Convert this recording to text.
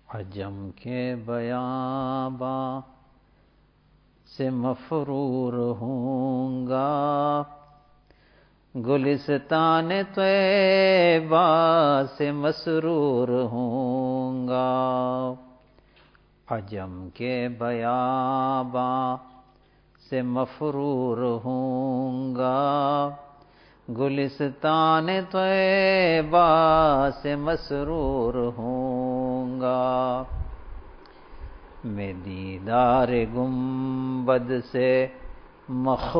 अजम के बयाबा से मफरूर हूँगा, गुलिस्तान तैबा से मसरूर हूँगा। अजम के बयाबा से मफरूर हूँगा, गुलिस्तान तैबा से मसरूर हूँगा। मैं दीदार गुंबद से